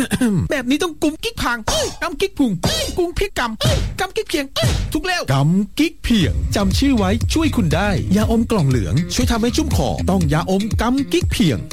แบบนี้ต้องกุมกิ๊กพังกำกิ๊กพุงกุมพริกกำกิ๊กเพียงถูกแล้วกำกิ๊กเพียงจำชื่อไว้ช่วยคุณได้ยาอมกล่องเหลืองช่วยทำให้ชุ่มคอต้องยาอมกำกิ๊กเพียง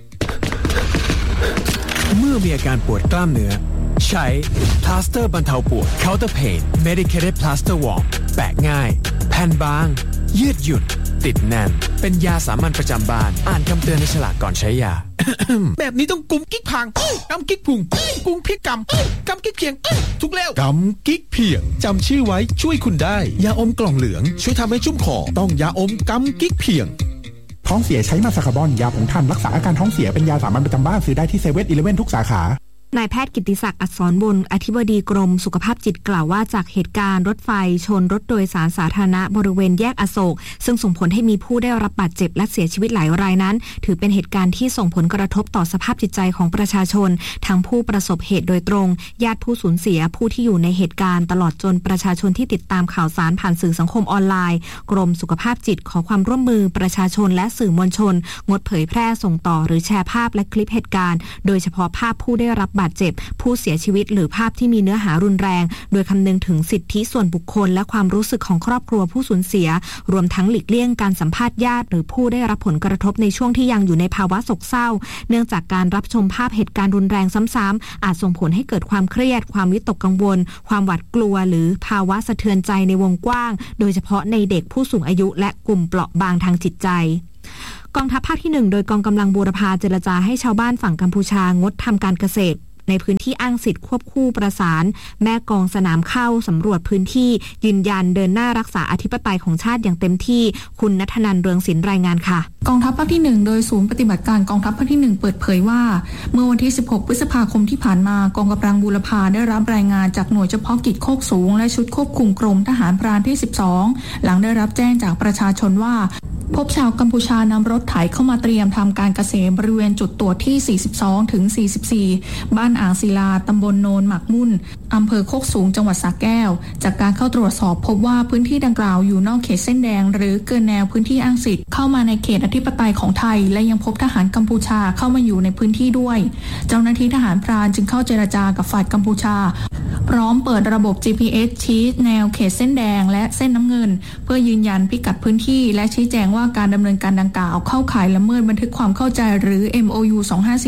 เมื่อมีอาการปวดกล้ามเนื้อใช้พลาสเตอร์บรรเทาปวด Counter Pain Medicated Plaster Warm แปะง่ายแผ่นบางยืดหยุ่นติดแน่นเป็นยาสามัญประจำบ้านอ่านคำเตือนในฉลากก่อนใช้ยาแบบนี้ต้องกุมกิ๊กพังกำกิ๊กพุงกุมพริกกำกิ๊กเพียงถูกแล้วกำกิ๊กเพียงจำชื่อไว้ช่วยคุณได้ยาอมกล่องเหลืองช่วยทำให้ชุ่มคอต้องยาอมกำกิ๊กเพียงท้องเสียใช้มาซาคาบอนยาผงท่านรักษาอาการท้องเสียเป็นยาสามัญประจำบ้านซื้อได้ที่7-11ทุกสาขานายแพทย์กิตติศักดิ์อักษรบนอธิบดีกรมสุขภาพจิตกล่าวว่าจากเหตุการณ์รถไฟชนรถโดยสารสาธารณะบริเวณแยกอโศกซึ่งส่งผลให้มีผู้ได้รับบาดเจ็บและเสียชีวิตหลายรายนั้นถือเป็นเหตุการณ์ที่ส่งผลกระทบต่อสภาพจิตใจของประชาชนทั้งผู้ประสบเหตุโดยตรงญาติผู้สูญเสียผู้ที่อยู่ในเหตุการณ์ตลอดจนประชาชนที่ติดตามข่าวสารผ่านสื่อสังคมออนไลน์กรมสุขภาพจิตขอความร่วมมือประชาชนและสื่อมวลชนงดเผยแพร่ส่งต่อหรือแชร์ภาพและคลิปเหตุการณ์โดยเฉพาะภาพผู้ได้รับบาดเจ็บผู้เสียชีวิตหรือภาพที่มีเนื้อหารุนแรงโดยคำนึงถึงสิทธิส่วนบุคคลและความรู้สึกของครอบครัวผู้สูญเสียรวมทั้งหลีกเลี่ยงการสัมภาษณ์ญาติหรือผู้ได้รับผลกระทบในช่วงที่ยังอยู่ในภาวะโศกเศร้าเนื่องจากการรับชมภาพเหตุการณ์รุนแรงซ้ำๆอาจส่งผลให้เกิดความเครียดความวิตกกังวลความหวาดกลัวหรือภาวะสะเทือนใจในวงกว้างโดยเฉพาะในเด็กผู้สูงอายุและกลุ่มเปราะบางทางจิตใจกองทัพภาคที่1โดยกองกำลังบูรพาเจรจาให้ชาวบ้านฝั่งกัมพูชางดทำการเกษตรในพื้นที่อ้างสิทธิ์ควบคู่ประสานแม่กองสนามเข้าสำรวจพื้นที่ยืนยันเดินหน้ารักษาอธิปไตยของชาติอย่างเต็มที่คุณณัฐนันท์ เรืองศิลป์รายงานค่ะกองทัพภาคที่1โดยศูนย์ปฏิบัติการกองทัพภาคที่1เปิดเผยว่าเมื่อวันที่16พฤษภาคมที่ผ่านมากองกำลังบูรพาได้รับรายงานจากหน่วยเฉพาะกิจโคกสูงและชุดควบคุมกรมทหารพรานที่12หลังได้รับแจ้งจากประชาชนว่าพบชาวกัมพูชานำรถไถเข้ามาเตรียมทำการเกษตรบริเวณจุดตรวจที่42ถึง44บ้านอ่างศิลาตำบลโนนหมักมุ่นอำเภอโคกสูงจังหวัดสระแก้วจากการเข้าตรวจสอบพบว่าพื้นที่ดังกล่าวอยู่นอกเขตเส้นแดงหรือเกินแนวพื้นที่อ้างสิทธิ์เข้ามาในเขตอธิปไตยของไทยและยังพบทหารกัมพูชาเข้ามาอยู่ในพื้นที่ด้วยเจ้าหน้าที่ทหารพรานจึงเข้าเจรจากับฝ่ายกัมพูชาพร้อมเปิดระบบ GPS ชี้แนวเขตเส้นแดงและเส้นน้ำเงินเพื่อยืนยันพิกัดพื้นที่และชี้แจงว่าการดำเนินการดังกล่าวเข้าข่ายละเมิดบันทึกความเข้าใจหรือ MOU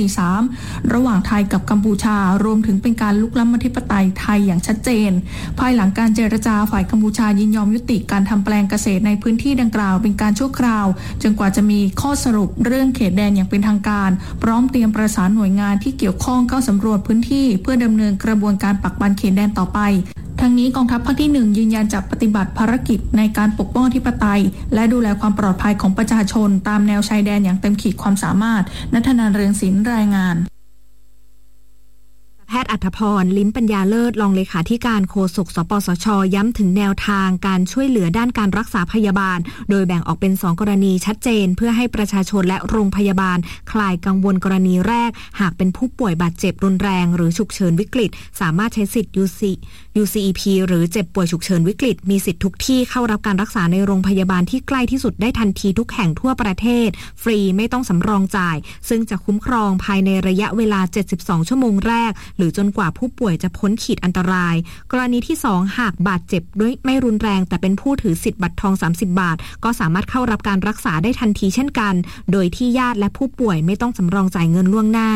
2543ระหว่างไทยกับกัมพูชารวมถึงเป็นการลุกล้ำอธิปไตยไทยอย่างชัดเจนภายหลังการเจรจาฝ่ายกัมพูชายินยอมยุติการทำแปลงเกษตรในพื้นที่ดังกล่าวเป็นการชั่วคราวจนกว่าจะมีข้อสรุปเรื่องเขตแดนอย่างเป็นทางการพร้อมเตรียมประสานหน่วยงานที่เกี่ยวข้องเข้าสำรวจพื้นที่เพื่อดำเนินกระบวนการปักบันเขตแดนต่อไปทั้งนี้กองทัพภาคที่1ยืนยันจะปฏิบัติภารกิจในการปกป้องอธิปไตยและดูแลความปลอดภัยของประชาชนตามแนวชายแดนอย่างเต็มขีดความสามารถณัฐนันท์ เรืองศิลป์รายงานแพทย์อัธพรลิ้มปัญญาเลิศรองเลขาธิการโฆษกสปสช.ย้ำถึงแนวทางการช่วยเหลือด้านการรักษาพยาบาลโดยแบ่งออกเป็น2กรณีชัดเจนเพื่อให้ประชาชนและโรงพยาบาลคลายกังวลกรณีแรกหากเป็นผู้ป่วยบาดเจ็บรุนแรงหรือฉุกเฉินวิกฤตสามารถใช้สิทธิ์ UCEP หรือเจ็บป่วยฉุกเฉินวิกฤตมีสิทธิ์ทุกที่เข้ารับการรักษาในโรงพยาบาลที่ใกล้ที่สุดได้ทันทีทุกแห่งทั่วประเทศฟรีไม่ต้องสำรองจ่ายซึ่งจะคุ้มครองภายในระยะเวลา72ชั่วโมงแรกหรือจนกว่าผู้ป่วยจะพ้นขีดอันตรายกรณีที่2หากบาดเจ็บด้วยไม่รุนแรงแต่เป็นผู้ถือสิทธิ์บัตรทอง30บาทก็สามารถเข้ารับการรักษาได้ทันทีเช่นกันโดยที่ญาติและผู้ป่วยไม่ต้องสำรองจ่ายเงินล่วงหน้า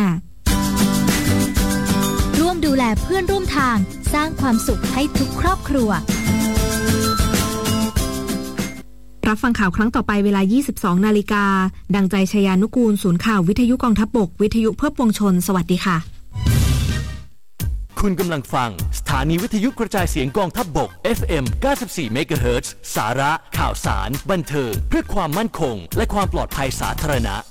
ร่วมดูแลเพื่อนร่วมทางสร้างความสุขให้ทุกครอบครัวรับฟังข่าวครั้งต่อไปเวลา 22 นาฬิกาดังใจชยานุกูลศูนย์ข่าววิทยุกองทัพบกวิทยุเพื่อปวงชนสวัสดีค่ะคุณกำลังฟังสถานีวิทยุกระจายเสียงกองทัพบก FM 94 MHz สาระข่าวสารบันเทิงเพื่อความมั่นคงและความปลอดภัยสาธารณะ